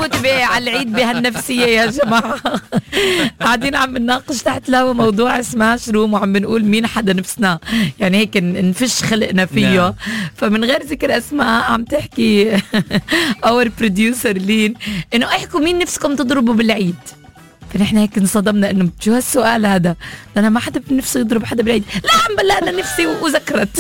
خطبة على العيد بهالنفسية يا جماعة. قاعدين عم نناقش تحت الهوا موضوع سماش روم وعم بنقول مين حدا نفسنا يعني هيك نفش خلقنا فيه. نعم. فمن غير ذكر اسماء عم تحكي اور بروديوسر لين انه احكوا مين نفسكم تضربوا بالعيد. فنحن هيك انصدمنا انه شو هالسؤال هذا، انا ما حدا بنفسه يضرب حدا بالعيد. لا عم بلا انا نفسي وذكرت.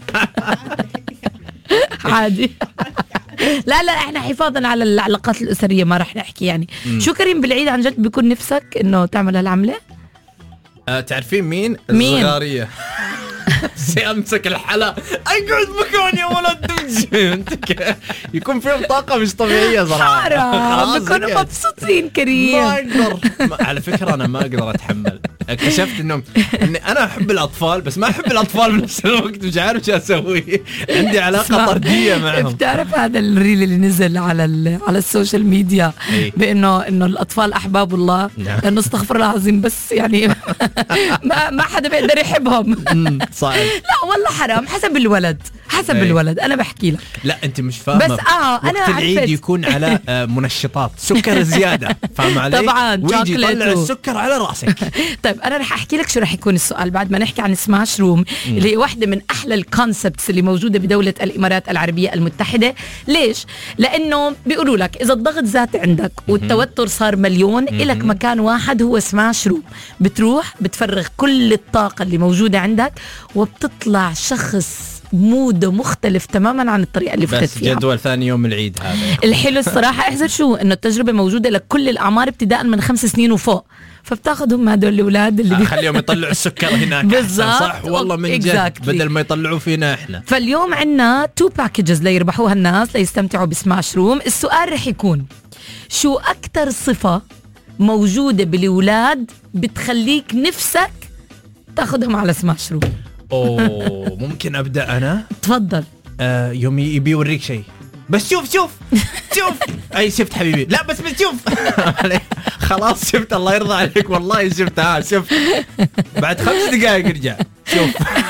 عادي. لا احنا حفاظا على العلاقات الاسريه ما رح نحكي يعني. شو كريم بالعيد عن جد بيكون نفسك انه تعمل هالعمله؟ تعرفين مين؟ مين؟ الصغاريه. سيمسك الحلا اقعد مكاني يا ولد يكون فيهم طاقه مش طبيعيه صراحه. بيكونوا مبسوطين كريم. ما اقدر. على فكره انا ما اقدر اتحمل. اكتشفت اني انا احب الاطفال بس ما احب الاطفال بنفس الوقت. مش عارف شو اسوي. عندي علاقه طرديه معهم. بتعرف هذا الريل اللي نزل على السوشيال ميديا بانه الاطفال احباب الله. لانه استغفر الله العظيم بس يعني ما حدا بيقدر يحبهم. صحيح. لا والله حرام. حسب الولد الولد. انا بحكي لك. لا انت مش فاهمه. بس انا وقت العيد يكون على منشطات سكر زياده. فاهم علي؟ طبعا ويجي يطلع السكر على راسك. طيب انا رح احكي لك شو رح يكون السؤال بعد ما نحكي عن سماش روم اللي هي واحدة من احلى الكونسبتس اللي موجوده بدوله الامارات العربيه المتحده. ليش؟ لانه بيقولوا لك اذا الضغط زاد عندك والتوتر صار مليون إلك مكان واحد هو سماش روم. بتروح بتفرغ كل الطاقه اللي موجوده عندك وبتطلع شخص موده مختلف تماما عن الطريقه اللي فتت فيها. بس جدول ثاني يوم العيد هذا الحلو الصراحه. احذر شو انه التجربه موجوده لكل الاعمار ابتداء من 5 سنين وفوق. فبتاخذهم هدول الاولاد اللي خليهم يطلعوا السكر هناك. بالضبط. صح والله من جد بدل ما يطلعوا فينا احنا. فاليوم عندنا 2 باكجز ليربحوها الناس ليستمتعوا بسماش روم. السؤال رح يكون شو اكثر صفه موجوده بالاولاد بتخليك نفسك تاخذهم على سماش روم؟ اوه ممكن ابدا انا؟ تفضل. يوم يبي يوريك شيء بس شوف اي شفت حبيبي. لا بس شوف. خلاص شفت الله يرضى عليك والله شفتها. شوف بعد 5 دقائق ارجع شوف.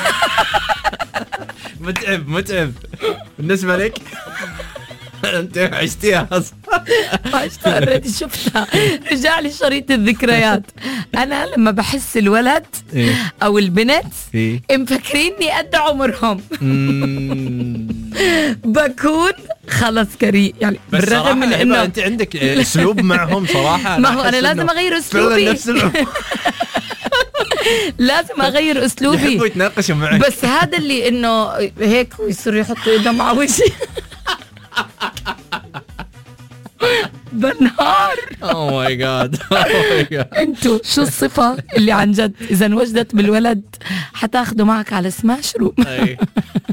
متعب بالنسبه لك. انت عشتيها عشتها شفتها. رجع لي شريط الذكريات. انا لما بحس الولد او البنت مفكريني قد عمرهم بكون خلص كريم يعني. بالرغم من انه انت عندك اسلوب معهم صراحه. ما هو انا لازم اغير اسلوبي. لازم اغير اسلوبي. يحبوا يتناقشوا معي. بس هذا اللي انه هيك ويصيروا يحطوا ايدهم على وجهي. بنهار. اوه ماي جاد. انتو شو الصفة اللي عن جد اذا انوجدت بالولد حتاخده معك على سماش روم؟